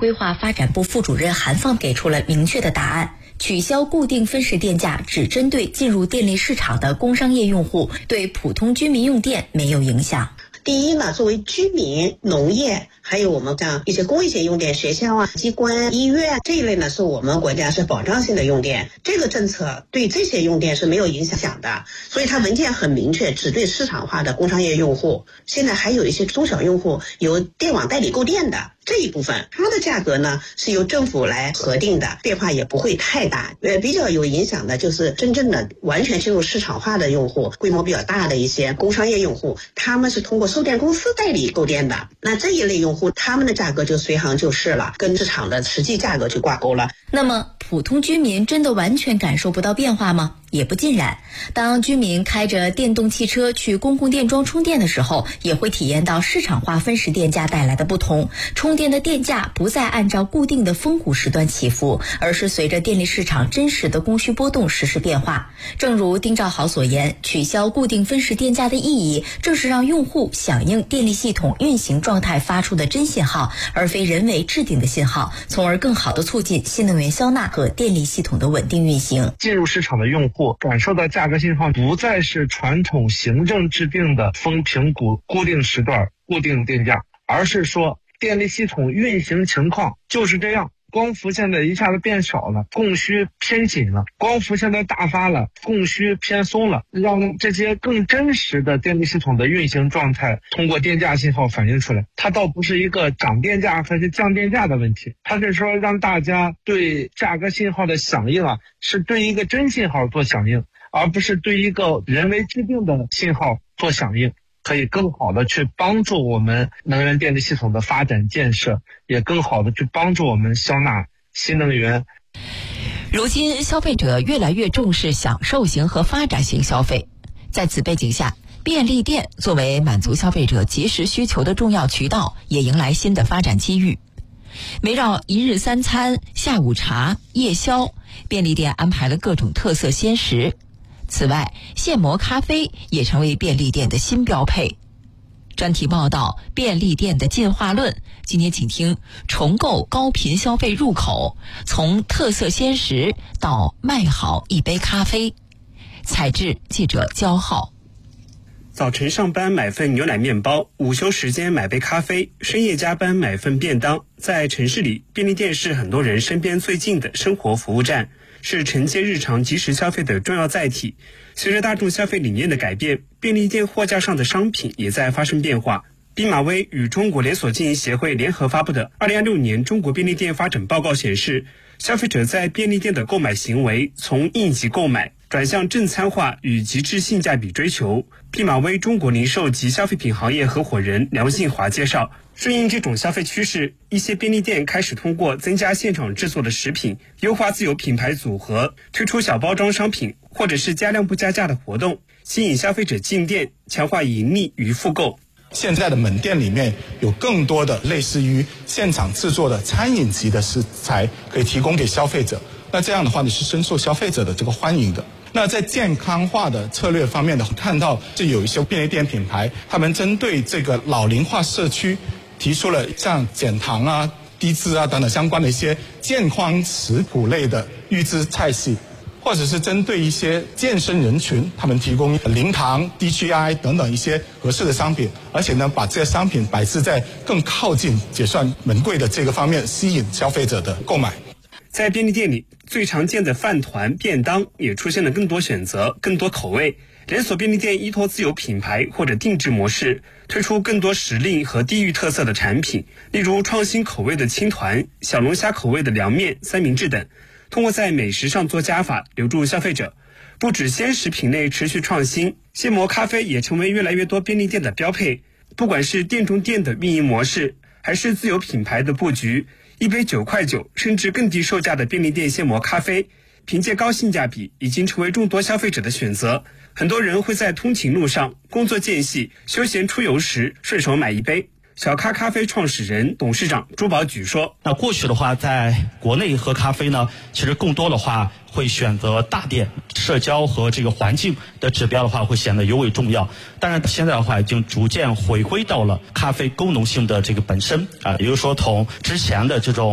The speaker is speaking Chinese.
规划发展部副主任韩放给出了明确的答案。取消固定分时电价只针对进入电力市场的工商业用户，对普通居民用电没有影响。 第一呢，作为居民、农业，还有我们像一些公益性用电，学校啊、机关、医院这一类呢，是我们国家是保障性的用电，这个政策对这些用电是没有影响的，所以它文件很明确，只对市场化的工商业用户。现在还有一些中小用户由电网代理购电的这一部分，它的价格呢是由政府来核定的，变化也不会太大。比较有影响的就是真正的完全进入市场化的用户，规模比较大的一些工商业用户，他们是通过售电公司代理购电的，那这一类用户他们的价格就随行就市了，跟市场的实际价格就挂钩了。 那么普通居民真的完全感受不到变化吗？也不尽然。当居民开着电动汽车去公共电桩充电的时候，也会体验到市场化分时电价带来的不同。充电的电价不再按照固定的峰谷时段起伏，而是随着电力市场真实的供需波动实时变化。正如丁兆豪所言，取消固定分时电价的意义，正是让用户响应电力系统运行状态发出的真信号，而非人为制定的信号，从而更好地促进新能源消纳和电力系统的稳定运行。 进入市场的用户感受到价格信号不再是传统行政制定的风评估固定时段固定电价，而是说电力系统运行情况就是这样，光伏现在一下子变少了，供需偏紧了，光伏现在大发了，供需偏松了，让这些更真实的电力系统的运行状态通过电价信号反映出来。它倒不是一个涨电价还是降电价的问题，它是说让大家对价格信号的响应是对一个真信号做响应，而不是对一个人为制定的信号做响应，可以更好的去帮助我们能源电力系统的发展建设，也更好的去帮助我们消纳新能源。 如今消费者越来越重视享受型和发展型消费，在此背景下，便利店作为满足消费者即时需求的重要渠道，也迎来新的发展机遇。围绕一日三餐、下午茶、夜宵，便利店安排了各种特色鲜食。此外，现磨咖啡也成为便利店的新标配。专题报道《便利店的进化论》，今天请听重构高频消费入口，从特色鲜食到卖好一杯咖啡。采制记者焦浩。 早晨上班买份牛奶面包，午休时间买杯咖啡，深夜加班买份便当。在城市里，便利店是很多人身边最近的生活服务站，是承接日常即时消费的重要载体。随着大众消费理念的改变，便利店货架上的商品也在发生变化。毕马威与中国连锁经营协会联合发布的2026年中国便利店发展报告显示，消费者在便利店的购买行为从应急购买转向正餐化与极致性价比追求。毕马威中国零售及消费品行业合伙人梁信华介绍，顺应这种消费趋势，一些便利店开始通过增加现场制作的食品，优化自有品牌组合，推出小包装商品，或者是加量不加价的活动，吸引消费者进店，强化盈利与复购。 现在的门店里面有更多的类似于现场制作的餐饮级的食材可以提供给消费者，那这样的话呢是深受消费者的这个欢迎的。那在健康化的策略方面呢，看到是有一些便利店品牌，他们针对这个老龄化社区提出了像减糖啊、低脂啊等等相关的一些健康食谱类的预制菜系，或者是针对一些健身人群，他们提供零糖、低 GI 等等一些合适的商品，而且呢，把这些商品摆置在更靠近结算门柜的这个方面，吸引消费者的购买。 在便利店里，最常见的饭团、便当也出现了更多选择、更多口味。连锁便利店依托自有品牌或者定制模式，推出更多时令和地域特色的产品，例如创新口味的青团、小龙虾口味的凉面、三明治等。通过在美食上做加法，留住消费者。不止鲜食品类持续创新，现磨咖啡也成为越来越多便利店的标配。不管是店中店的运营模式，还是自有品牌的布局，一杯9块9甚至更低售价的便利店现磨咖啡，凭借高性价比已经成为众多消费者的选择。很多人会在通勤路上、工作间隙、休闲出游时顺手买一杯。小咖咖啡创始人、董事长朱宝举说， 那过去的话，在国内喝咖啡呢，其实更多的话会选择大店，社交和这个环境的指标的话会显得尤为重要。当然现在的话已经逐渐回归到了咖啡功能性的这个本身也就是说从之前的这种